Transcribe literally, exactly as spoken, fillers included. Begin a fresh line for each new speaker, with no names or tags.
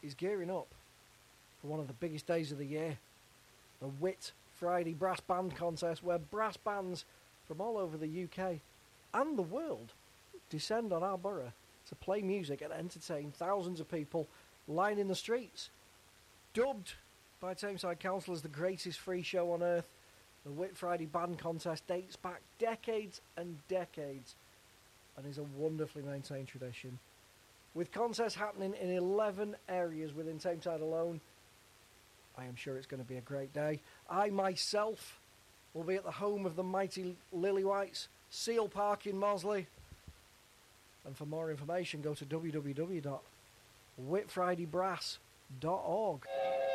is gearing up for one of the biggest days of the year, the Whit Friday Brass Band Contest, where brass bands from all over the U K and the world descend on our borough to play music and entertain thousands of people lining the streets. Dubbed by Tameside Council as the greatest free show on earth, the Whit Friday Band Contest dates back decades and decades and is a wonderfully maintained tradition. With contests happening in eleven areas within Tameside alone, I am sure it's going to be a great day. I myself will be at the home of the mighty Lillywhites, Seal Park in Mosley. And for more information, go to w w w dot whit friday brass dot org.